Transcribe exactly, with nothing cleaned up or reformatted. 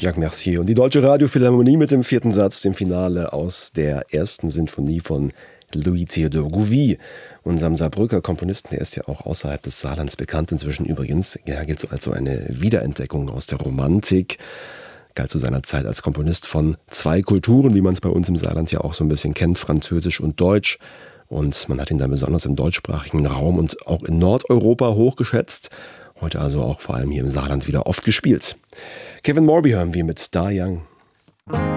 Jacques Mercier und die Deutsche Radiophilharmonie mit dem vierten Satz, dem Finale aus der ersten Sinfonie von Louis Théodore Gouvy, unserem Saarbrücker Komponisten. Der ist ja auch außerhalb des Saarlands bekannt inzwischen übrigens. Ja, gilt also eine Wiederentdeckung aus der Romantik. Galt zu seiner Zeit als Komponist von zwei Kulturen, wie man es bei uns im Saarland ja auch so ein bisschen kennt, Französisch und Deutsch. Und man hat ihn dann besonders im deutschsprachigen Raum und auch in Nordeuropa hochgeschätzt. Heute also auch vor allem hier im Saarland wieder oft gespielt. Kevin Morby hören wir mit Star Young.